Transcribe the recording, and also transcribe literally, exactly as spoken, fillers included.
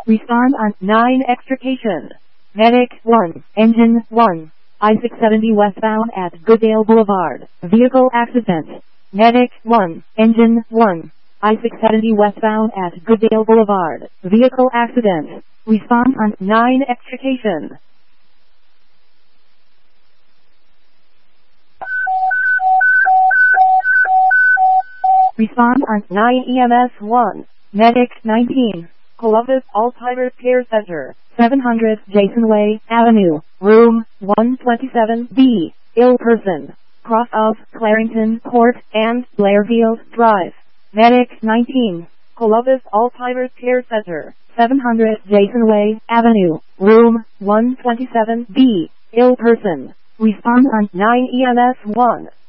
Respond on nine extrication. Medic one, Engine one. Isaac seventy westbound at Goodale Boulevard. Vehicle accident. Medic one, Engine one. Isaac seventy westbound at Goodale Boulevard. Vehicle accident. Respond on nine extrication. Respond on nine E M S one. Medic nineteen. Columbus Alzheimer's Care Center. seven hundred Jason Way Avenue. Room one twenty-seven B. Ill person. Cross of Clarington Court and Blairfield Drive. Medic nineteen. Columbus Alzheimer's Care Center. seven hundred Jason Way Avenue. Room one twenty-seven B. Ill person. Respond on nine E M S one.